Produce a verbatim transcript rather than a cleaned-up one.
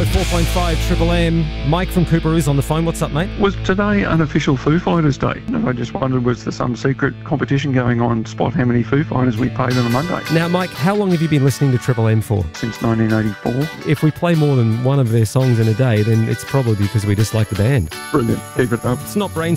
oh four point five Triple M. Mike from Cooperoo's on the phone. What's up, mate? Was today unofficial Foo Fighters Day? And I just wondered, was there some secret competition going on, spot how many Foo Fighters we paid on a Monday? Now, Mike, how long have you been listening to Triple M for? Since nineteen eighty-four. If we play more than one of their songs in a day, then it's probably because we just like the band. Brilliant. Keep it up. It's not brain